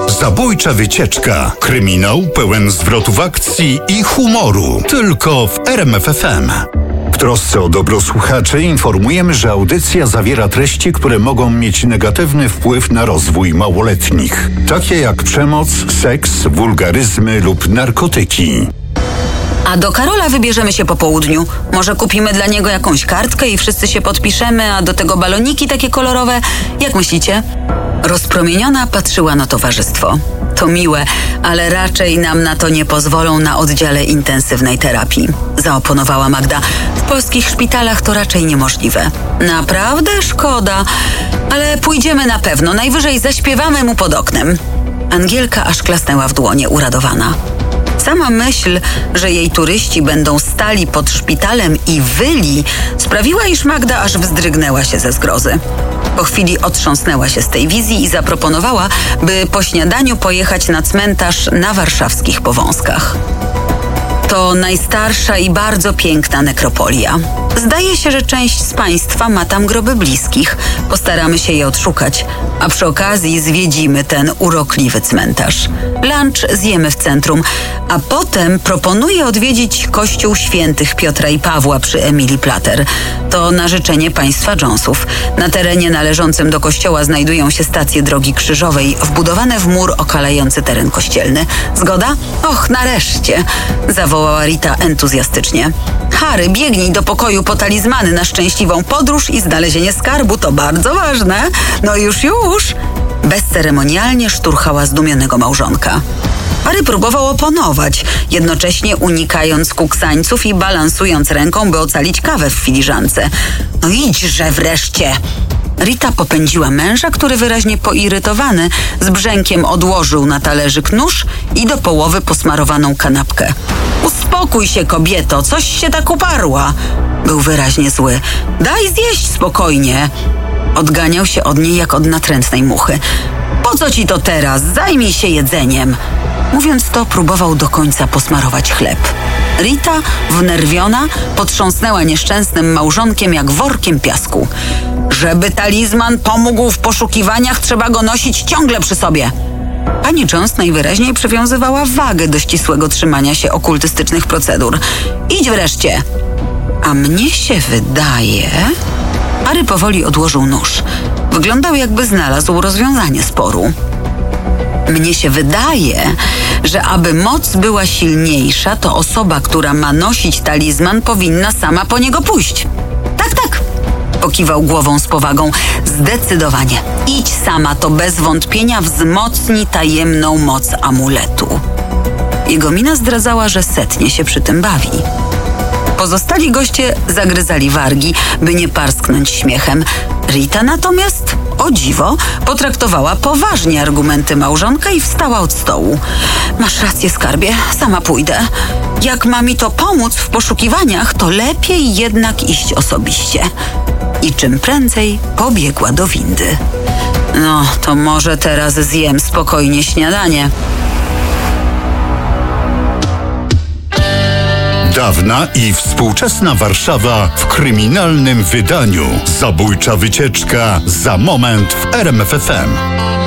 Zabójcza wycieczka. Kryminał pełen zwrotów akcji i humoru. Tylko w RMF FM. W trosce o dobro słuchaczy informujemy, że audycja zawiera treści, które mogą mieć negatywny wpływ na rozwój małoletnich. Takie jak przemoc, seks, wulgaryzmy lub narkotyki. A do Karola wybierzemy się po południu. Może kupimy dla niego jakąś kartkę i wszyscy się podpiszemy, a do tego baloniki takie kolorowe. Jak myślicie? Rozpromieniona patrzyła na towarzystwo. To miłe, ale raczej nam na to nie pozwolą na oddziale intensywnej terapii. Zaoponowała Magda. W polskich szpitalach to raczej niemożliwe. Naprawdę szkoda, ale pójdziemy na pewno. Najwyżej zaśpiewamy mu pod oknem. Angielka aż klasnęła w dłonie, uradowana. Sama myśl, że jej turyści będą stali pod szpitalem i wyli, sprawiła, iż Magda aż wzdrygnęła się ze zgrozy. Po chwili otrząsnęła się z tej wizji i zaproponowała, by po śniadaniu pojechać na cmentarz na warszawskich Powązkach. To najstarsza i bardzo piękna nekropolia. Zdaje się, że część z państwa ma tam groby bliskich. Postaramy się je odszukać, a przy okazji zwiedzimy ten urokliwy cmentarz. Lunch zjemy w centrum, a potem proponuję odwiedzić kościół świętych Piotra i Pawła przy Emilii Plater. To na życzenie państwa Jonesów. Na terenie należącym do kościoła znajdują się stacje drogi krzyżowej, wbudowane w mur okalający teren kościelny. Zgoda? Och, nareszcie! Zawołała Rita entuzjastycznie. Harry, biegnij do pokoju po talizmany na szczęśliwą podróż i znalezienie skarbu, to bardzo ważne. No już! Bezceremonialnie szturchała zdumionego małżonka. Harry próbował oponować, jednocześnie unikając kuksańców i balansując ręką, by ocalić kawę w filiżance. No idźże wreszcie! Rita popędziła męża, który wyraźnie poirytowany z brzękiem odłożył na talerzyk nóż i do połowy posmarowaną kanapkę. Uspokój się, kobieto, coś się tak uparła. Był wyraźnie zły. Daj zjeść spokojnie. Odganiał się od niej jak od natrętnej muchy. Po co ci to teraz? Zajmij się jedzeniem. Mówiąc to, próbował do końca posmarować chleb. Rita, wnerwiona, potrząsnęła nieszczęsnym małżonkiem jak workiem piasku. Żeby talizman pomógł w poszukiwaniach, trzeba go nosić ciągle przy sobie. Pani Jones najwyraźniej przywiązywała wagę do ścisłego trzymania się okultystycznych procedur. Idź wreszcie. A mnie się wydaje... Harry powoli odłożył nóż. Wyglądał, jakby znalazł rozwiązanie sporu. Mnie się wydaje, że aby moc była silniejsza, to osoba, która ma nosić talizman, powinna sama po niego pójść. Tak. Pokiwał głową z powagą. Zdecydowanie. Idź sama, to bez wątpienia wzmocni tajemną moc amuletu. Jego mina zdradzała, że setnie się przy tym bawi. Pozostali goście zagryzali wargi, by nie parsknąć śmiechem. Rita natomiast, o dziwo, potraktowała poważnie argumenty małżonka i wstała od stołu. Masz rację, skarbie, sama pójdę. Jak ma mi to pomóc w poszukiwaniach, to lepiej jednak iść osobiście. I czym prędzej pobiegła do windy. No, to może teraz zjem spokojnie śniadanie. Dawna i współczesna Warszawa w kryminalnym wydaniu. Zabójcza wycieczka za moment w RMF FM.